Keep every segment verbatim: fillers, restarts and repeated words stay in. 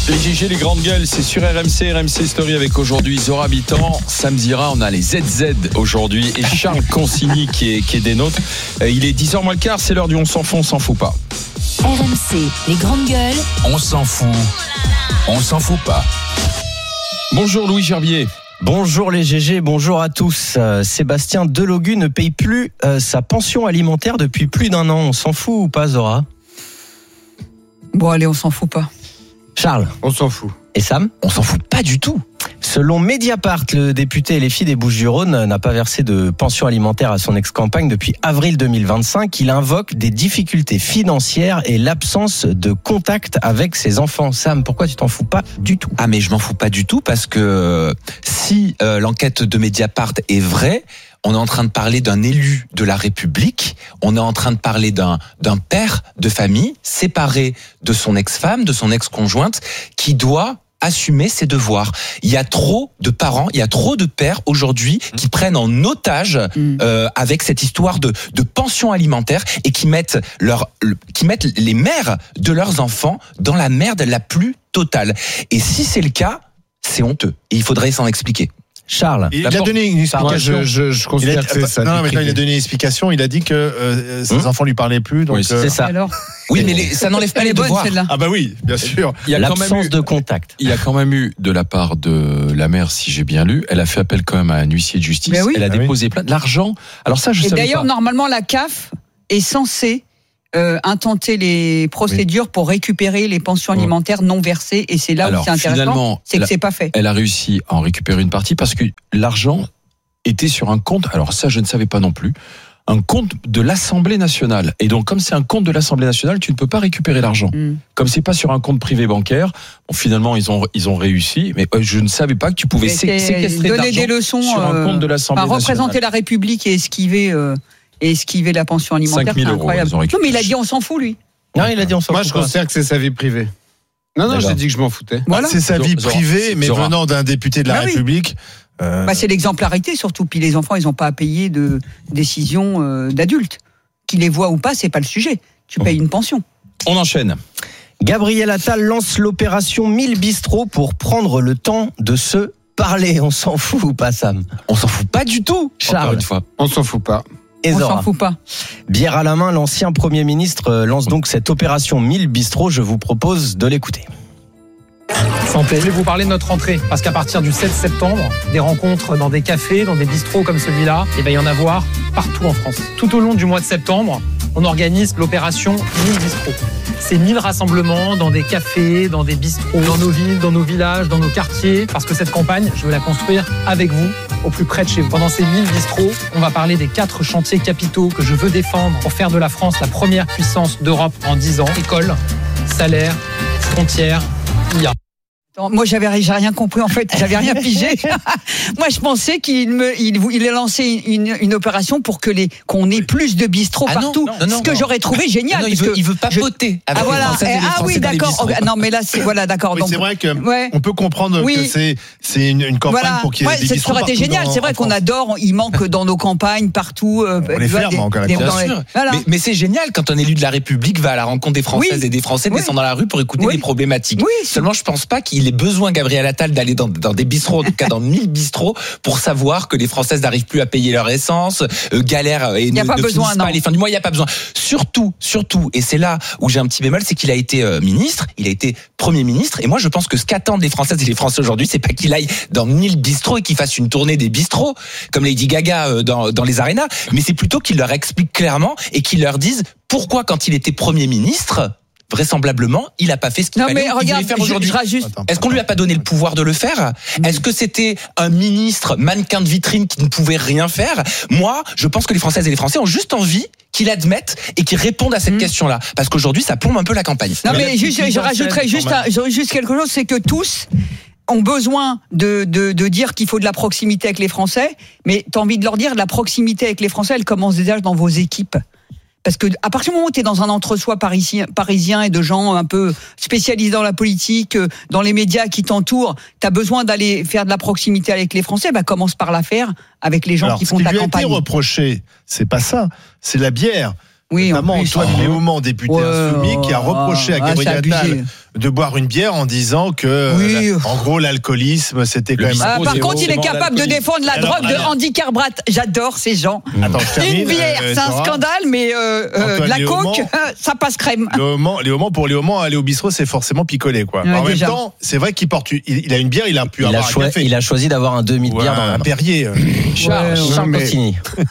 Les G G, les grandes gueules, c'est sur R M C, R M C Story avec aujourd'hui Zora Habitant, Sam Zira, on a les Z Z aujourd'hui et Charles Consigny qui est, qui est des nôtres. Il est dix heures moins le quart, c'est l'heure du on s'en fout, on s'en fout pas. R M C, les grandes gueules. On s'en fout, on s'en fout pas. Bonjour Louis Gerbier. Bonjour les G G, bonjour à tous. Euh, Sébastien Delogu ne paye plus euh, sa pension alimentaire depuis plus d'un an. On s'en fout ou pas, Zora ? Bon allez, on s'en fout pas. Charles ? On s'en fout. Et Sam ? On s'en fout pas du tout. Selon Mediapart, le député L F I des Bouches-du-Rhône n'a pas versé de pension alimentaire à son ex-campagne depuis avril deux mille vingt-cinq. Il invoque des difficultés financières et l'absence de contact avec ses enfants. Sam, pourquoi tu t'en fous pas du tout ? Ah mais je m'en fous pas du tout parce que si euh, l'enquête de Mediapart est vraie, on est en train de parler d'un élu de la République, on est en train de parler d'un, d'un père de famille séparé de son ex-femme, de son ex-conjointe, qui doit assumer ses devoirs. Il y a trop de parents, il y a trop de pères aujourd'hui qui prennent en otage euh, avec cette histoire de, de pension alimentaire et qui mettent, leur, qui mettent les mères de leurs enfants dans la merde la plus totale. Et si c'est le cas, c'est honteux. Et il faudrait s'en expliquer. Charles, il a donné une explication. Je, je, je considère a, que c'est ça. Non, mais quand il a donné une explication, il a dit que euh, ses hum? enfants lui parlaient plus. Donc oui, c'est euh, ça. Alors oui, mais les, ça n'enlève pas les devoirs. Ah bah oui, bien sûr. Il y a l'absence quand même eu, de contact. Il y a quand même eu de la part de la mère, si j'ai bien lu, elle a fait appel quand même à un huissier de justice. Oui. Elle a ah déposé oui. plein de l'argent. Alors ça, je Et savais d'ailleurs, pas. normalement, la C A F est censée euh, intenter les procédures oui. pour récupérer les pensions alimentaires non versées. Et c'est là Alors, où c'est intéressant, c'est que la, c'est pas fait. Elle a réussi à en récupérer une partie parce que l'argent était sur un compte, alors ça je ne savais pas non plus, un compte de l'Assemblée nationale. Et donc comme c'est un compte de l'Assemblée nationale, tu ne peux pas récupérer l'argent. Mm. Comme c'est pas sur un compte privé bancaire, bon, finalement ils ont ils ont réussi, mais euh, je ne savais pas que tu pouvais sé- séquestrer donner des leçons sur un compte de l'Assemblée euh, nationale. Représenter la République et esquiver euh, et esquiver la pension alimentaire, c'est incroyable. Euros, non mais il a dit on s'en fout lui. Non, il a dit on s'en Moi, fout je pas. considère que c'est sa vie privée. Non, non, D'accord. j'ai dit que je m'en foutais. Voilà. C'est sa vie Zora. privée, mais Zora. venant d'un député de la bah oui. République. Euh... Bah, c'est l'exemplarité surtout. Puis les enfants, ils n'ont pas à payer de décision euh, d'adultes. Qu'ils les voient ou pas, c'est pas le sujet. Tu payes une pension. On enchaîne. Gabriel Attal lance l'opération mille bistrots pour prendre le temps de se parler. On s'en fout ou pas, Sam ? On s'en fout pas du tout. Charles. Encore une fois. On s'en fout pas. Et On Zora. s'en fout pas. Bière à la main, l'ancien Premier ministre lance donc cette opération mille bistrots. Je vous propose de l'écouter. Santé. Je voulais vous parler de notre rentrée, parce qu'à partir du sept septembre, des rencontres dans des cafés, dans des bistrots comme celui-là, il va y en avoir partout en France. Tout au long du mois de septembre, on organise l'opération mille bistrots. C'est mille rassemblements dans des cafés, dans des bistrots, dans nos villes, dans nos villages, dans nos quartiers, parce que cette campagne, je veux la construire avec vous, au plus près de chez vous. Pendant ces mille bistrots, on va parler des quatre chantiers capitaux que je veux défendre pour faire de la France la première puissance d'Europe en dix ans. École, salaire, frontières, I A. Moi, j'avais, j'ai rien compris en fait, j'avais rien pigé. Moi, je pensais qu'il me, il, il a lancé une, une opération pour que les, qu'on ait plus de bistrots ah partout. Non, non, non, ce que non. j'aurais trouvé génial. Non, non, il veut, il veut pas je... voter avec ah, les voilà. Françaises et les Ah Français oui, dans les d'accord. bistrots. Non, mais là, c'est voilà, d'accord. Oui, Donc, c'est vrai que ouais. on peut comprendre oui. que c'est c'est une, une campagne voilà. pour qu'il y ait ouais, des bistrots ça aurait été génial. Dans, c'est vrai qu'on adore. Il manque dans nos campagnes partout. Euh, on les ferme encore. Bien sûr. Voilà. Mais, mais c'est génial quand un élu de la République va à la rencontre des Françaises oui. et des Français, oui. descend dans la rue pour écouter oui. des problématiques. Oui. Seulement, je pense pas qu'il ait besoin, Gabriel Attal, d'aller dans, dans des bistrots, en tout cas dans mille bistrots, pour savoir que les Françaises n'arrivent plus à payer leur essence, euh, galèrent et ne, pas ne besoin, finissent non. pas les fins du mois. Il n'y a pas besoin. Surtout, surtout, et c'est là où j'ai un petit bémol, c'est qu'il a été euh, ministre, il a été Premier ministre, et moi je pense que ce qu'attendent les Françaises et les Français aujourd'hui, c'est pas qu'il aille dans mille bistrots et qu'il fasse une tournée des bistrots, comme Lady Gaga euh, dans, dans les arénas, mais c'est plutôt qu'il leur explique clairement et qu'il leur dise pourquoi quand il était Premier ministre, vraisemblablement, il n'a pas fait ce qu'il non, fallait mais qu'il regarde, devait faire aujourd'hui. Je, je juste... Est-ce qu'on lui a pas donné le pouvoir de le faire ? Est-ce que c'était un ministre mannequin de vitrine qui ne pouvait rien faire ? Moi, je pense que les Françaises et les Français ont juste envie qu'il admette et qu'il réponde à cette mmh. question-là. Parce qu'aujourd'hui, ça plombe un peu la campagne. Non, mais, mais juste, je rajouterais juste, un, juste quelque chose, c'est que tous ont besoin de, de, de dire qu'il faut de la proximité avec les Français, mais tu as envie de leur dire, la proximité avec les Français, elle commence déjà dans vos équipes. Parce que à partir du moment où tu es dans un entre-soi parisien, parisien et de gens un peu spécialisés dans la politique, dans les médias qui t'entourent, tu as besoin d'aller faire de la proximité avec les Français, bah commence par la faire avec les gens Alors, qui font ta campagne. Ce qui lui a été reproché, c'est pas ça, c'est la bière. Oui, notamment en plus, Antoine oh. Léaumont, député ouais, insoumis, qui a reproché à Gabriel ah, Attal de boire une bière en disant que, Oui. euh, en gros, l'alcoolisme, c'était quand Le même. bistrot, Ah, par c'est contre, il est forcément capable de l'alcoolisme. défendre la Alors, drogue de alors. Andy Carbrat. J'adore ces gens. Attends, je termine, Une bière, euh, c'est un Zora. scandale, mais euh, euh, Antoine de la Léaumont. coke, ça passe crème. Léaumont, Léaumont, pour Léaumont, aller au bistrot, c'est forcément picoler, quoi. Ouais, en déjà. même temps, c'est vrai qu'il porte, il, il a une bière, il a pu Il avoir a, un choi- café. il a choisi d'avoir un demi de Ou bière dans un, la un main. Perrier. Charles, Ouais, Charles mais- Consigny.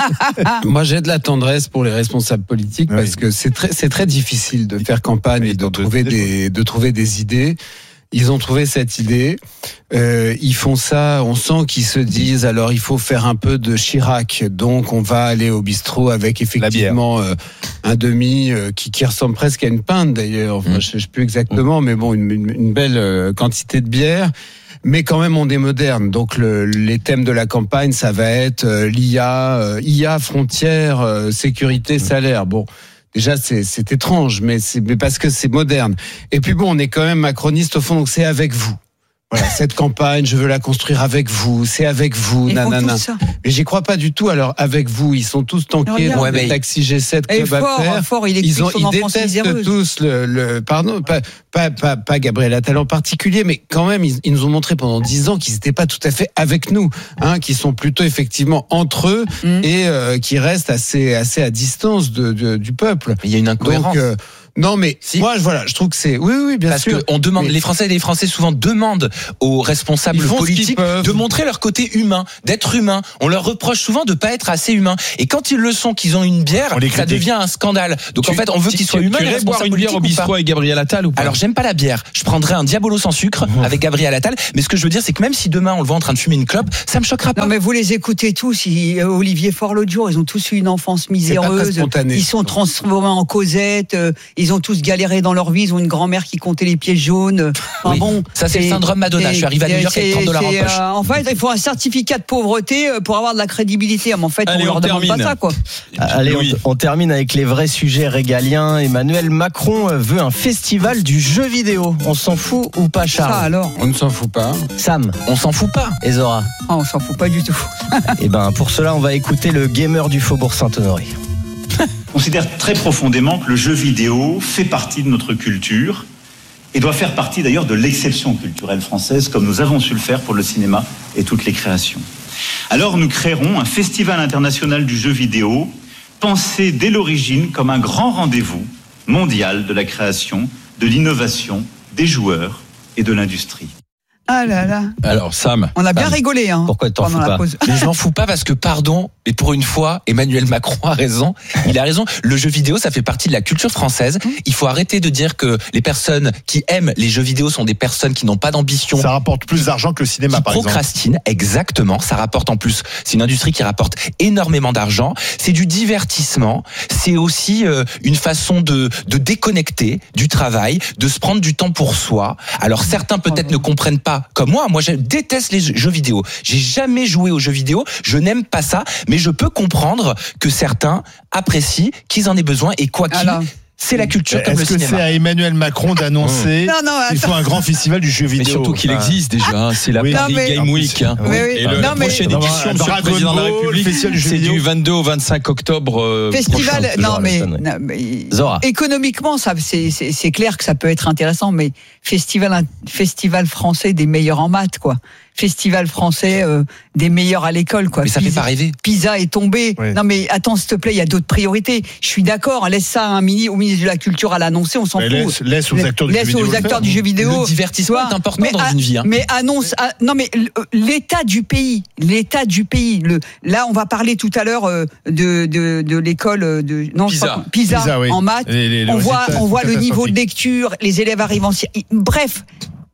Moi, j'ai de la tendresse pour les responsables politiques Oui. parce que c'est très, c'est très difficile de faire campagne Oui, et de donc, trouver des- des, de trouver des idées. Ils ont trouvé cette idée. Euh, ils font ça. On sent qu'ils se disent alors il faut faire un peu de Chirac. Donc on va aller au bistrot avec effectivement euh, un demi euh, qui, qui ressemble presque à une pinte d'ailleurs. Enfin, Mm. je, je sais plus exactement, mais bon, une, une, une belle euh, quantité de bière. Mais quand même, on est moderne. Donc, le, les thèmes de la campagne, ça va être euh, l'I A, euh, I A, frontières, euh, sécurité, salaire. Bon, déjà, c'est, c'est étrange, mais c'est mais parce que c'est moderne. Et puis bon, on est quand même macroniste au fond, donc c'est avec vous. Voilà, cette campagne, je veux la construire avec vous, c'est avec vous, Ils font nanana. tout ça. Mais j'y crois pas du tout. Alors, avec vous, ils sont tous tankés Regarde. dans Ouais, des mais- taxis G sept Et Club fort, Affaires. fort, il Ils, explique ont, son ils enfance détestent miséreuse. tous le, le pardon, pas, pas, pas, pas Gabriel Attal en particulier, mais quand même, ils, ils nous ont montré pendant dix ans qu'ils n'étaient pas tout à fait avec nous, hein, qu'ils sont plutôt effectivement entre eux Mm. et euh, qui restent assez, assez à distance de, de- du peuple. Il y a une incohérence. Donc, euh, non, mais Si. moi, je, voilà, je trouve que c'est, oui, oui, bien Parce sûr. que on demande, Mais- les Français et les Français souvent demandent aux responsables Ils font ce qu'ils politiques peuvent. de montrer leur côté humain, d'être humain. On leur reproche souvent de pas être assez humain. Et quand ils le sont, qu'ils ont une bière, On les ça critique. devient un scandale. Donc Tu- en fait, on veut tu- qu'ils soient tu- humains. Tu les irais boire responsables une bière au politiques ou pas. bistrot avec Gabriel Attal ou pas? Alors j'aime pas la bière. Je prendrais un Diabolo sans sucre avec Gabriel Attal. Mais ce que je veux dire, c'est que même si demain on le voit en train de fumer une clope, ça me choquera pas. Non, mais vous les écoutez tous. Ils- euh, Olivier Faure l'autre jour, ils ont tous eu une enfance pas très miséreuse. spontané. Ils sont transformés en Cosette. euh, Ils ont tous galéré dans leur vie. Ils ont une grand-mère qui comptait les pièces jaunes. Enfin, Oui. bon, Ça, c'est le syndrome Madonna. Je suis arrivé à New York avec c'est- trente dollars en c'est, poche. euh, en fait, il faut un certificat de pauvreté euh, pour avoir de la crédibilité. Mais en fait, Allez, on leur on demande termine. pas ça, quoi. Allez, Oui. on, on termine avec les vrais sujets régaliens. Emmanuel Macron veut un festival du jeu vidéo. On s'en fout ou pas, Ça, Charles? alors. On ne s'en fout pas. Sam On s'en fout pas. et Zora. Ah, on s'en fout pas du tout. Et ben, pour cela, on va écouter le gamer du Faubourg Saint-Honoré. considère très profondément que le jeu vidéo fait partie de notre culture et doit faire partie d'ailleurs de l'exception culturelle française, comme nous avons su le faire pour le cinéma et toutes les créations. Alors nous créerons un festival international du jeu vidéo, pensé dès l'origine comme un grand rendez-vous mondial de la création, de l'innovation, des joueurs et de l'industrie. Ah là là. Alors, Sam. On a bien Sam, rigolé, hein. pourquoi t'en pendant fous la pas pause. Mais je m'en fous pas parce que, pardon, mais pour une fois, Emmanuel Macron a raison. Il a raison. Le jeu vidéo, ça fait partie de la culture française. Il faut arrêter de dire que les personnes qui aiment les jeux vidéo sont des personnes qui n'ont pas d'ambition. Ça rapporte plus d'argent que le cinéma, Qui par exemple. procrastine, exactement. Ça rapporte en plus. C'est une industrie qui rapporte énormément d'argent. C'est du divertissement. C'est aussi euh, une façon de, de déconnecter du travail, de se prendre du temps pour soi. Alors certains peut-être ne comprennent pas, comme moi. Moi, je déteste les jeux vidéo. J'ai jamais joué aux jeux vidéo. Je n'aime pas ça. Mais je peux comprendre que certains apprécient, qu'ils en aient besoin. Et quoi qu'il, Alors. c'est la culture comme le Est-ce que c'est cinéma. à Emmanuel Macron d'annoncer Non, non, qu'il attends. faut un grand festival du jeu Mais vidéo? surtout qu'il existe déjà, hein. C'est la Oui. Paris Non, mais- Game Week. Hein. Oui, oui. Et le, Non, la mais- prochaine Non, édition, un monsieur le Dragon Président de la Ball, République, festival du jeu c'est vidéo. du vingt-deux au vingt-cinq octobre euh, Festival, prochain. non mais, Jonathan, oui. non, mais Zora. économiquement, ça, c'est, c'est, c'est clair que ça peut être intéressant, mais festival, un- festival français des meilleurs en maths, quoi. Festival français euh, des meilleurs à l'école, quoi. Mais ça fait Pisa, pas rêver. Pisa est tombé. Oui. Non mais attends, s'il te plaît, il y a d'autres priorités. Je suis d'accord, laisse ça à un mini, au ministre de la Culture à l'annoncer, on s'en Mais fout. laisse, laisse aux acteurs du Laisse jeu vidéo. aux le acteurs faire. du jeu vidéo. Le divertissement tu vois. est important mais dans a- une vie, hein. Mais annonce, ah, non mais l- l'état du pays, l'état du pays. Le, là, on va parler tout à l'heure euh, de, de, de l'école euh, de non, je Pisa. crois que- Pisa, Pisa, oui. en maths. Les- les- les on voit, résultats on voit sont le niveau de catastrophiques. lecture, les élèves arrivent en si- bref.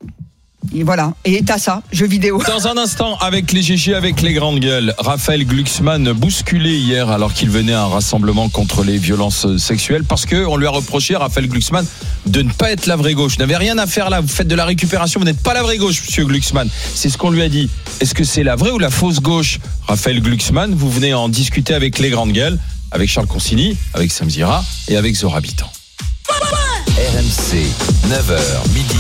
Et voilà. Et t'as ça, jeux vidéo. Dans un instant, avec les G G, avec les grandes gueules, Raphaël Glucksmann bousculé hier alors qu'il venait à un rassemblement contre les violences sexuelles parce que on lui a reproché à Raphaël Glucksmann de ne pas être la vraie gauche. Vous n'avez rien à faire là, vous faites de la récupération, vous n'êtes pas la vraie gauche, monsieur Glucksmann. C'est ce qu'on lui a dit. Est-ce que c'est la vraie ou la fausse gauche? Raphaël Glucksmann, vous venez en discuter avec les grandes gueules, avec Charles Consigny, avec Sam Zira et avec Zora Habitant. R M C, neuf heures midi,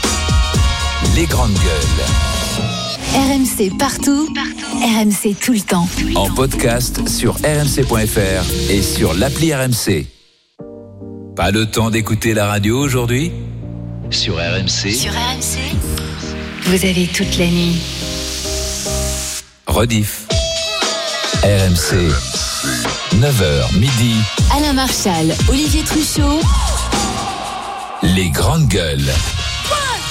les grandes gueules. R M C partout, R M C tout le temps. En podcast sur r m c point f r et sur l'appli R M C. Pas le temps d'écouter la radio aujourd'hui ? sur R M C. Sur R M C, vous avez toute la nuit. Rediff. R M C. neuf heures midi. Alain Marchal, Olivier Truchot. Les grandes gueules.